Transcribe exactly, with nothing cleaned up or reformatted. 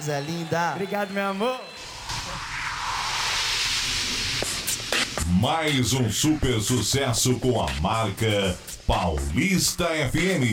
coisa linda. Obrigado, meu amor. Mais um super sucesso com a marca Paulista F M.